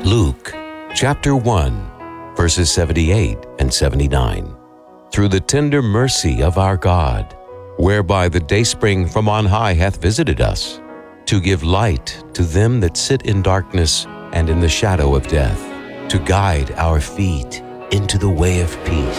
Luke chapter 1, verses 78 and 79. Through the tender mercy of our God, whereby the dayspring from on high hath visited us, to give light to them that sit in darkness and in the shadow of death, to guide our feet into the way of peace.